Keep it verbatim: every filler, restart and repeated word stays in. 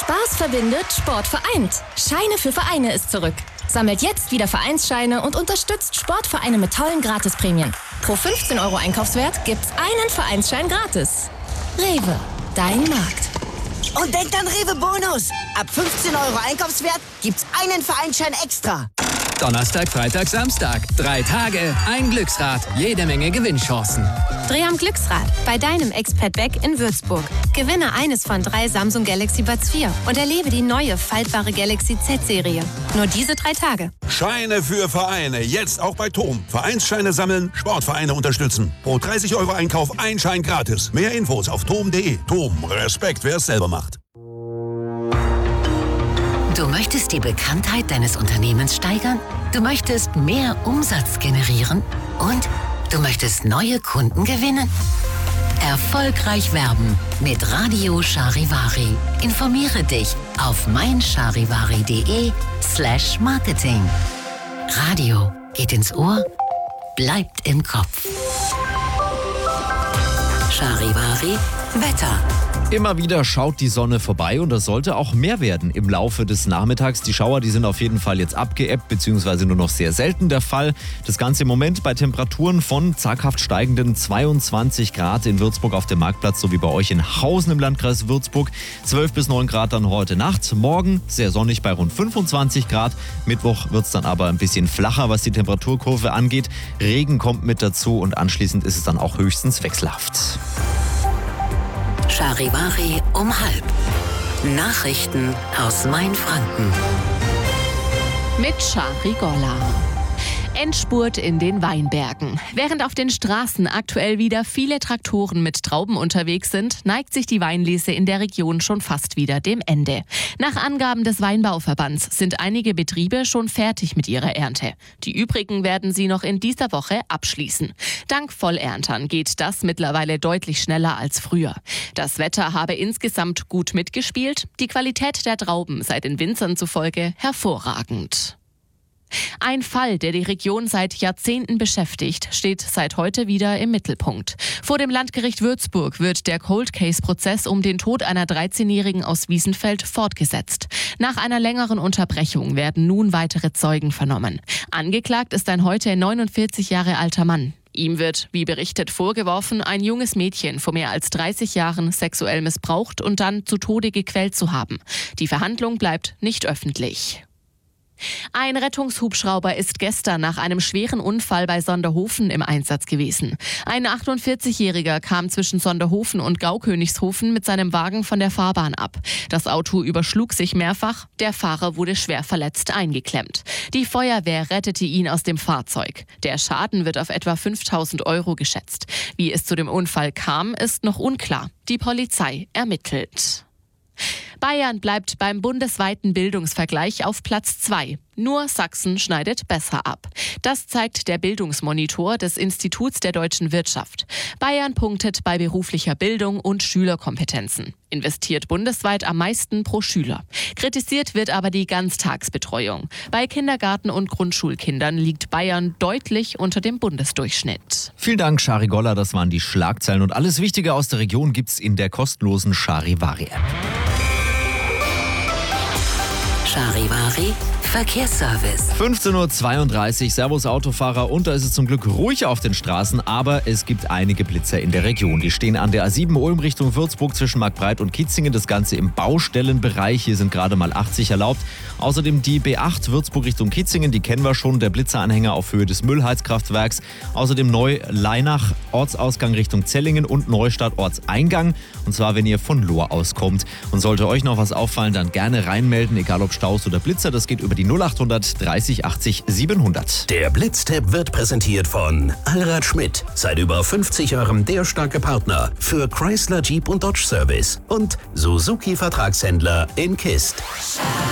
Spaß verbindet, Sport vereint. Scheine für Vereine ist zurück. Sammelt jetzt wieder Vereinsscheine und unterstützt Sportvereine mit tollen Gratisprämien. Pro fünfzehn Euro Einkaufswert gibt's einen Vereinsschein gratis. Rewe, dein Markt. Und denkt an Rewe Bonus. Ab fünfzehn Euro Einkaufswert gibt's einen Vereinsschein extra. Donnerstag, Freitag, Samstag. Drei Tage, ein Glücksrad, jede Menge Gewinnchancen. Dreh am Glücksrad bei deinem Expert Beck in Würzburg. Gewinne eines von drei Samsung Galaxy Buds vier und erlebe die neue faltbare Galaxy Z-Serie. Nur diese drei Tage. Scheine für Vereine, jetzt auch bei T O M. Vereinsscheine sammeln, Sportvereine unterstützen. Pro dreißig Euro Einkauf ein Schein gratis. Mehr Infos auf tom punkt de. T O M, Respekt, wer es selber macht. Du möchtest die Bekanntheit deines Unternehmens steigern? Du möchtest mehr Umsatz generieren? Und du möchtest neue Kunden gewinnen? Erfolgreich werben mit Radio Charivari. Informiere dich auf meincharivari.de slash marketing. Radio geht ins Ohr, bleibt im Kopf. Charivari Wetter. Immer wieder schaut die Sonne vorbei und das sollte auch mehr werden im Laufe des Nachmittags. Die Schauer, die sind auf jeden Fall jetzt abgeebbt, beziehungsweise nur noch sehr selten der Fall. Das Ganze im Moment bei Temperaturen von zaghaft steigenden zweiundzwanzig Grad in Würzburg auf dem Marktplatz, sowie bei euch in Hausen im Landkreis Würzburg. zwölf bis neun Grad dann heute Nacht. Morgen sehr sonnig bei rund fünfundzwanzig Grad. Mittwoch wird es dann aber ein bisschen flacher, was die Temperaturkurve angeht. Regen kommt mit dazu und anschließend ist es dann auch höchstens wechselhaft. Charivari um halb. Nachrichten aus Mainfranken. Mit Shari Golla. Endspurt in den Weinbergen. Während auf den Straßen aktuell wieder viele Traktoren mit Trauben unterwegs sind, neigt sich die Weinlese in der Region schon fast wieder dem Ende. Nach Angaben des Weinbauverbands sind einige Betriebe schon fertig mit ihrer Ernte. Die übrigen werden sie noch in dieser Woche abschließen. Dank Vollerntern geht das mittlerweile deutlich schneller als früher. Das Wetter habe insgesamt gut mitgespielt, die Qualität der Trauben sei den Winzern zufolge hervorragend. Ein Fall, der die Region seit Jahrzehnten beschäftigt, steht seit heute wieder im Mittelpunkt. Vor dem Landgericht Würzburg wird der Cold-Case-Prozess um den Tod einer dreizehnjährigen aus Wiesenfeld fortgesetzt. Nach einer längeren Unterbrechung werden nun weitere Zeugen vernommen. Angeklagt ist ein heute neunundvierzig Jahre alter Mann. Ihm wird, wie berichtet, vorgeworfen, ein junges Mädchen vor mehr als dreißig Jahren sexuell missbraucht und dann zu Tode gequält zu haben. Die Verhandlung bleibt nicht öffentlich. Ein Rettungshubschrauber ist gestern nach einem schweren Unfall bei Sonderhofen im Einsatz gewesen. Ein achtundvierzigjähriger kam zwischen Sonderhofen und Gaukönigshofen mit seinem Wagen von der Fahrbahn ab. Das Auto überschlug sich mehrfach, der Fahrer wurde schwer verletzt eingeklemmt. Die Feuerwehr rettete ihn aus dem Fahrzeug. Der Schaden wird auf etwa fünftausend Euro geschätzt. Wie es zu dem Unfall kam, ist noch unklar. Die Polizei ermittelt. Bayern bleibt beim bundesweiten Bildungsvergleich auf Platz zwei. Nur Sachsen schneidet besser ab. Das zeigt der Bildungsmonitor des Instituts der deutschen Wirtschaft. Bayern punktet bei beruflicher Bildung und Schülerkompetenzen. Investiert bundesweit am meisten pro Schüler. Kritisiert wird aber die Ganztagsbetreuung. Bei Kindergarten- und Grundschulkindern liegt Bayern deutlich unter dem Bundesdurchschnitt. Vielen Dank, Shari Golla. Das waren die Schlagzeilen. Und alles Wichtige aus der Region gibt's in der kostenlosen Charivari-App. Charivari Verkehrsservice. fünfzehn Uhr zweiunddreißig, Servus Autofahrer, und da ist es zum Glück ruhig auf den Straßen, aber es gibt einige Blitzer in der Region. Die stehen an der A sieben Ulm Richtung Würzburg zwischen Marktbreit und Kitzingen, das Ganze im Baustellenbereich, hier sind gerade mal achtzig erlaubt. Außerdem die B acht Würzburg Richtung Kitzingen, die kennen wir schon, der Blitzeranhänger auf Höhe des Müllheizkraftwerks. Außerdem Neu-Leinach, Ortsausgang Richtung Zellingen und Neustadt Ortseingang, und zwar wenn ihr von Lohr auskommt. Und sollte euch noch was auffallen, dann gerne reinmelden, egal ob Staus oder Blitzer, das geht über die null achthundert dreißig achtzig siebenhundert. Der Blitztipp wird präsentiert von Allrad Schmidt. Seit über fünfzig Jahren der starke Partner für Chrysler, Jeep und Dodge Service und Suzuki Vertragshändler in Kist.